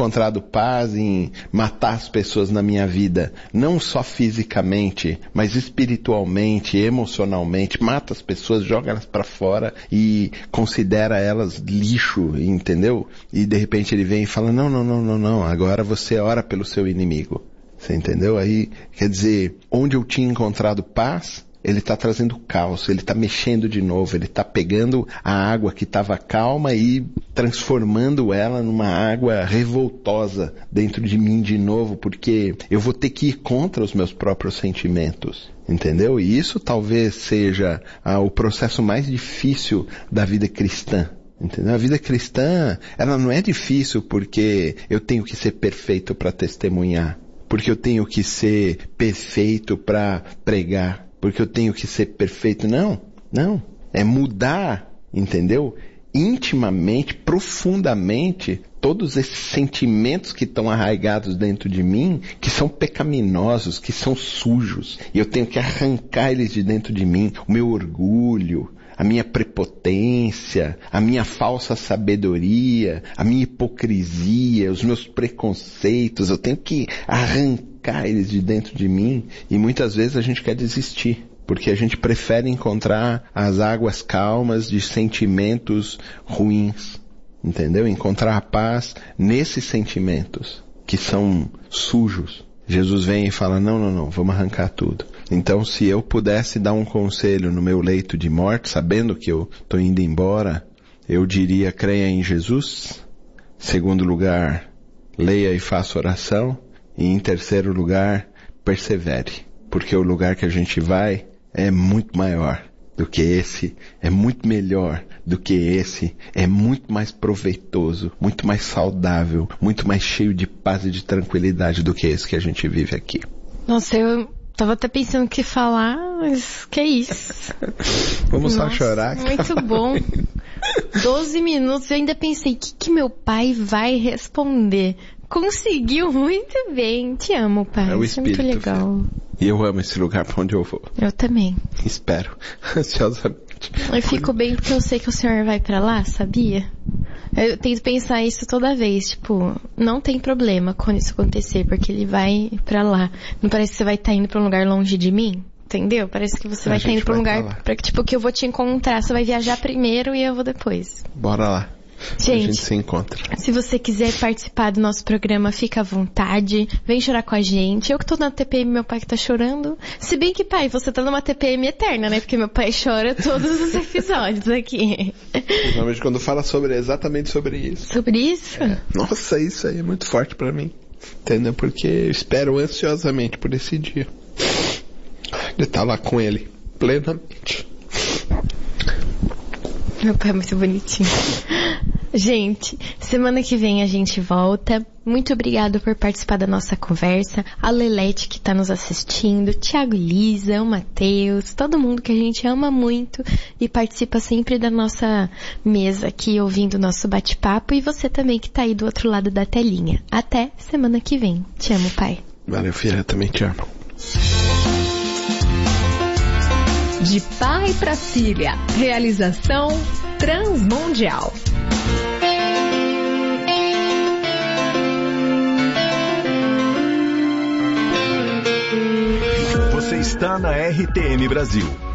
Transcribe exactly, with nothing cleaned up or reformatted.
encontrado paz em matar as pessoas na minha vida, não só fisicamente, mas espiritualmente, emocionalmente, mata as pessoas, joga elas pra fora e considera elas lixo, entendeu? E de repente ele vem e fala, não, não, não, não, não, agora você ora pelo seu inimigo. Você entendeu? Aí, quer dizer, onde eu tinha encontrado paz, ele está trazendo caos, ele está mexendo de novo, ele está pegando a água que estava calma e transformando ela numa água revoltosa dentro de mim de novo, porque eu vou ter que ir contra os meus próprios sentimentos, entendeu? E isso talvez seja ah, o processo mais difícil da vida cristã. Entendeu? A vida cristã, ela não é difícil porque eu tenho que ser perfeito para testemunhar, porque eu tenho que ser perfeito para pregar, porque eu tenho que ser perfeito. Não, não. É mudar, entendeu? Intimamente, profundamente, todos esses sentimentos que estão arraigados dentro de mim, que são pecaminosos, que são sujos. E eu tenho que arrancar eles de dentro de mim. O meu orgulho, a minha prepotência, a minha falsa sabedoria, a minha hipocrisia, os meus preconceitos. Eu tenho que arrancar eles de dentro de mim, e muitas vezes a gente quer desistir, porque a gente prefere encontrar as águas calmas de sentimentos ruins, entendeu? Encontrar a paz nesses sentimentos que são sujos. Jesus vem e fala, não, não, não, vamos arrancar tudo. Então, se eu pudesse dar um conselho no meu leito de morte, sabendo que eu estou indo embora, eu diria, creia em Jesus. Segundo lugar, leia e faça oração. E em terceiro lugar, persevere. Porque o lugar que a gente vai é muito maior do que esse, é muito melhor do que esse, é muito mais proveitoso, muito mais saudável, muito mais cheio de paz e de tranquilidade do que esse que a gente vive aqui. Nossa, eu tava até pensando o que falar, mas que isso? Vamos Nossa, só chorar. Muito bom. Doze minutos, eu ainda pensei, o que, que meu pai vai responder? Conseguiu muito bem. Te amo, pai. É o Isso é muito espírito, legal. filho. E eu amo esse lugar pra onde eu vou. Eu também. Espero. Ansiosamente. Eu fico bem porque eu sei que o senhor vai pra lá, sabia? Eu tento pensar isso toda vez, tipo, não tem problema quando isso acontecer, porque ele vai pra lá. Não parece que você vai estar indo pra um lugar longe de mim? Entendeu? Parece que você vai estar indo pra um lugar pra que, tipo, que eu vou te encontrar. Você vai viajar primeiro e eu vou depois. Bora lá. Gente, a gente se encontra. Se você quiser participar do nosso programa, fica à vontade. Vem chorar com a gente. Eu que tô na T P M, meu pai que tá chorando. Se bem que, pai, você tá numa T P M eterna, né? Porque meu pai chora todos os episódios aqui. Principalmente quando fala sobre, exatamente sobre isso. Sobre isso? É. Nossa, isso aí é muito forte pra mim. Entendeu? Porque eu espero ansiosamente por esse dia. De estar lá com ele, plenamente. Meu pai é muito bonitinho. Gente, semana que vem a gente volta. Muito obrigado por participar da nossa conversa. A Lelete que está nos assistindo, Thiago e Lisa, o Matheus, todo mundo que a gente ama muito e participa sempre da nossa mesa aqui, ouvindo o nosso bate-papo. E você também que está aí do outro lado da telinha. Até semana que vem. Te amo, pai. Valeu, filha, eu também te amo. De pai para filha. Realização Transmundial. Você está na R T M Brasil.